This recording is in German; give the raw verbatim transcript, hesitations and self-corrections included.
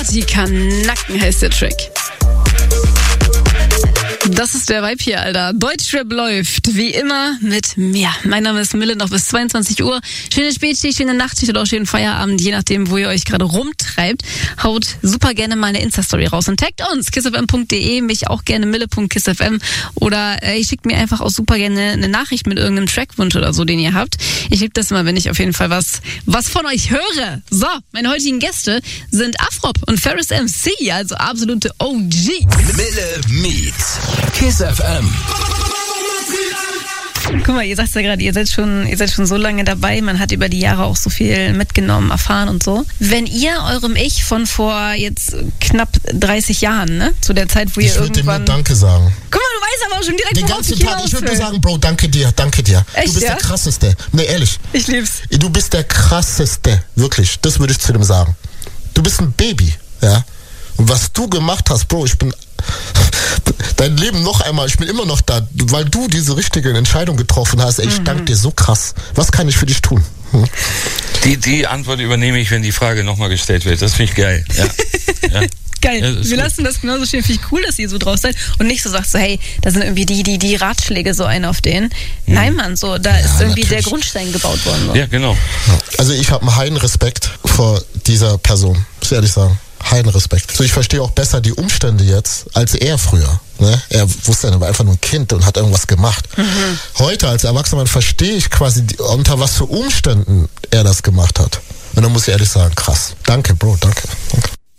Partykanacken heißt der Track. Das ist der Vibe hier, Alter. Deutschrap läuft, wie immer, mit mir. Mein Name ist Mille, noch bis zweiundzwanzig Uhr. Schöne Spätschicht, schöne Nachtschicht oder auch schönen Feierabend, je nachdem, wo ihr euch gerade rumtreibt. Haut super gerne mal eine Insta-Story raus und taggt uns, kissfm punkt de, mich auch gerne mille punkt kissfm oder äh, schickt mir einfach auch super gerne eine Nachricht mit irgendeinem Trackwunsch oder so, den ihr habt. Ich liebe das immer, wenn ich auf jeden Fall was, was von euch höre. So, meine heutigen Gäste sind Afrop und Ferris M C, also absolute O Gs. Mille meets Kiss F M. Guck mal, ihr sagt ja gerade, ihr seid schon, ihr seid schon so lange dabei, man hat über die Jahre auch so viel mitgenommen, erfahren und so. Wenn ihr eurem Ich von vor jetzt knapp dreißig Jahren, ne, zu der Zeit, wo ihr ich irgendwann... Ich würde dir nur Danke sagen. Guck mal, du weißt aber auch schon direkt, den worauf ganzen ich Tag, hinaus ich würde nur will. sagen, Bro, danke dir, danke dir. Echt, du bist ja? der Krasseste. Nee, ehrlich. Ich lieb's. Du bist der Krasseste, wirklich. Das würde ich zu dem sagen. Du bist ein Baby, ja. Und was du gemacht hast, Bro, ich bin... Dein Leben noch einmal, ich bin immer noch da, weil du diese richtige Entscheidung getroffen hast. Ey, ich danke dir so krass. Was kann ich für dich tun? Hm? Die, die Antwort übernehme ich, wenn die Frage nochmal gestellt wird. Das finde ich geil. Ja. Ja. Geil. Ja, Wir gut. lassen das genauso stehen. Finde ich cool, dass ihr so drauf seid und nicht so sagt so, hey, da sind irgendwie die, die, die Ratschläge so ein auf denen. Mhm. Nein, Mann, so, da ja, ist irgendwie natürlich. der Grundstein gebaut worden. So. Ja, genau. Also ich habe einen heiden Respekt vor dieser Person, muss ich ehrlich sagen. Heiden Respekt. So, ich verstehe auch besser die Umstände jetzt, als er früher. Ne? Er wusste, er war einfach nur ein Kind und hat irgendwas gemacht. Mhm. Heute als erwachsener Mann verstehe ich quasi, unter was für Umständen er das gemacht hat. Und dann muss ich ehrlich sagen, krass. Danke, Bro, danke. danke.